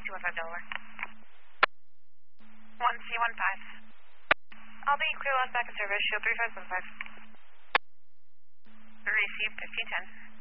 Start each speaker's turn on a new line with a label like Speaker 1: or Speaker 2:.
Speaker 1: 1C15 Delaware.
Speaker 2: 1C15.
Speaker 1: I'll be clear lost back in service. Show 3575.
Speaker 2: Received 5010.